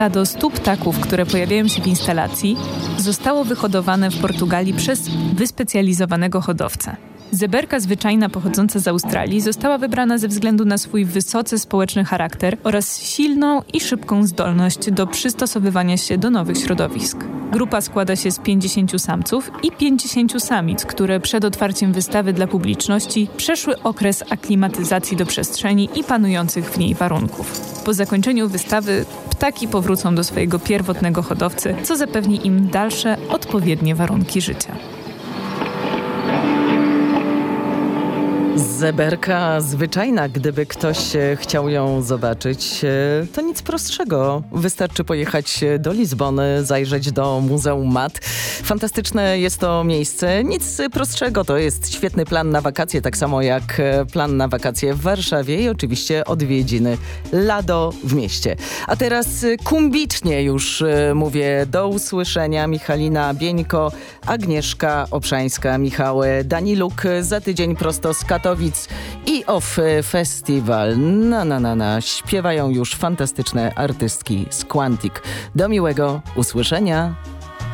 A do 100 ptaków, które pojawiają się w instalacji, zostało wyhodowane w Portugalii przez wyspecjalizowanego hodowcę. Zeberka zwyczajna pochodząca z Australii została wybrana ze względu na swój wysoce społeczny charakter oraz silną i szybką zdolność do przystosowywania się do nowych środowisk. Grupa składa się z 50 samców i 50 samic, które przed otwarciem wystawy dla publiczności przeszły okres aklimatyzacji do przestrzeni i panujących w niej warunków. Po zakończeniu wystawy ptaki powrócą do swojego pierwotnego hodowcy, co zapewni im dalsze, odpowiednie warunki życia. Zeberka zwyczajna, gdyby ktoś chciał ją zobaczyć, to nic prostszego. Wystarczy pojechać do Lizbony, zajrzeć do Muzeum Mat. Fantastyczne jest to miejsce. Nic prostszego, to jest świetny plan na wakacje, tak samo jak plan na wakacje w Warszawie i oczywiście odwiedziny Lado w mieście. A teraz kumbicznie już mówię do usłyszenia. Michalina Bieńko, Agnieszka Obszańska, Michał Daniluk. Za tydzień prosto z Katowic i Off Festival. Śpiewają już fantastyczne artystki z Quantic. Do miłego usłyszenia.